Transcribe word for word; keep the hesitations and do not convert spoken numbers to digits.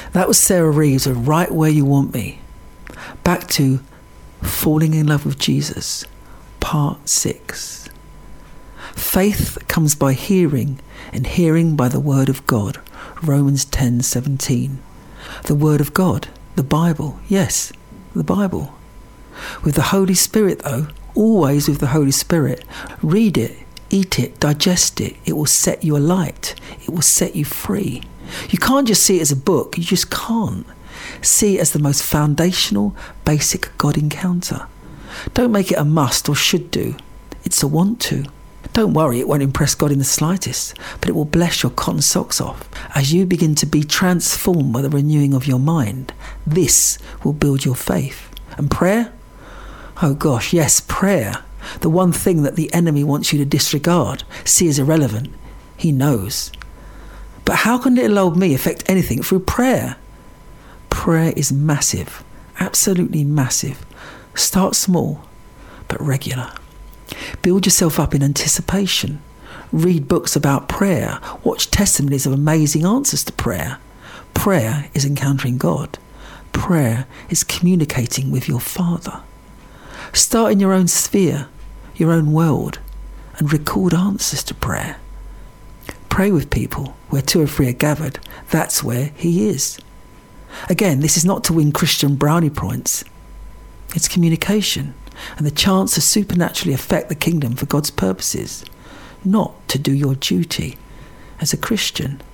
That was Sarah Reeves, Right Where You Want Me. Back to Falling in Love with Jesus, part six. Faith comes by hearing, and hearing by the word of God, Romans ten seventeen. The word of God, the Bible, yes, the Bible. With the Holy Spirit though, always with the Holy Spirit. Read it, eat it, digest it. It will set you alight. It will set you free. You can't just see it as a book. You just can't. See it as the most foundational, basic God encounter. Don't make it a must or should do. It's a want to. Don't worry, it won't impress God in the slightest, but it will bless your cotton socks off as you begin to be transformed by the renewing of your mind. This will build your faith. And prayer? Oh gosh, yes, prayer. The one thing that the enemy wants you to disregard, see as irrelevant. He knows. But how can little old me affect anything through prayer? Prayer is massive, absolutely massive. Start small, but regular. Build yourself up in anticipation. Read books about prayer. Watch testimonies of amazing answers to prayer. Prayer is encountering God. Prayer is communicating with your Father. Start in your own sphere, your own world, and record answers to prayer. Pray with people. Where two or three are gathered, that's where He is. Again, this is not to win Christian brownie points. It's communication and the chance to supernaturally affect the kingdom for God's purposes, not to do your duty as a Christian.